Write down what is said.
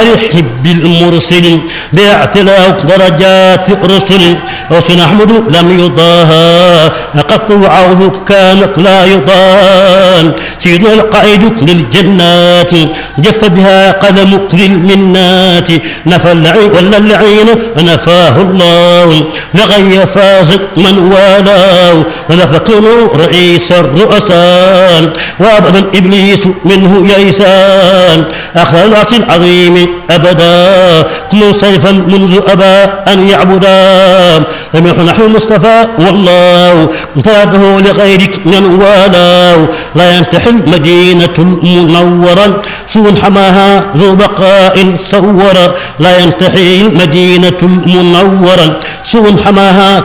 حب المرسل باعتلاء درجات الرسل وسنحمد لم يضاهى قط وعوض كانت لا يضان سيدنا القائد للجنات جف بها قلمك للمنات نفى اللعين ولا اللعين نفاه الله لغي فاز من والاه ونفقه رئيس الرؤساء وابدا ابليس منه يئسان اخذ العرش العظيم ابدا منصرفا منذ ابى ان يعبدا لم يكن نحو المصطفى والله انفراده لغيرك من والاه لا ينتحل مدينة المنورة سوء حماها ذو بقاء صورا لا ينتحل مدينة المنورة سوء حماها